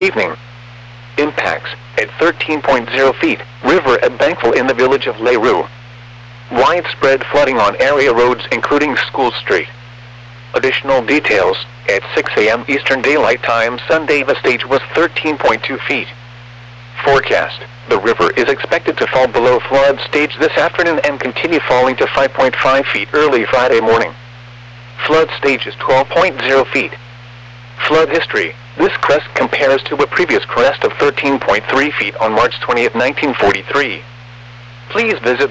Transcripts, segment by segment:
Evening. Impacts at 13.0 feet. River at Bankville in the village of Leroux. Widespread flooding on area roads including School Street. Additional details at 6 a.m. Eastern Daylight Time Sunday the stage was 13.2 feet. Forecast. The river is expected to fall below flood stage this afternoon and continue falling to 5.5 feet early Friday morning. Flood stage is 12.0 feet. Flood history. This crest compares to a previous crest of 13.3 feet on March 20, 1943. Please visit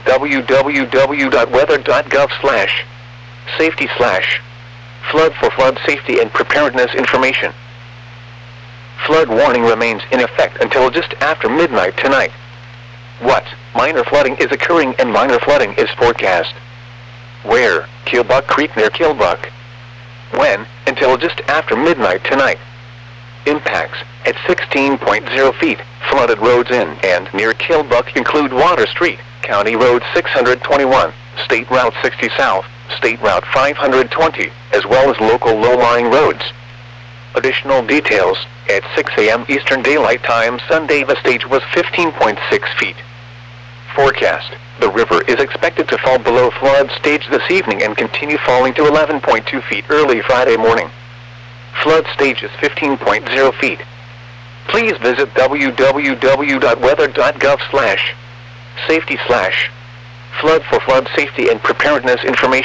www.weather.gov/safety/flood for flood safety and preparedness information. Flood warning remains in effect until just after midnight tonight. What? Minor flooding is occurring and minor flooding is forecast. Where? Killbuck Creek near Killbuck. When? Until just after midnight tonight. Impacts at 16.0 feet. Flooded roads in and near Killbuck include Water Street, County Road 621, State Route 60 South, State Route 520, as well as local low-lying roads. Additional details at 6 a.m. Eastern Daylight Time Sunday the stage was 15.6 feet. Forecast. The river is expected to fall below flood stage this evening and continue falling to 11.2 feet early Friday morning. Flood stage is 15.0 feet. Please visit www.weather.gov/safety/flood for flood safety and preparedness information.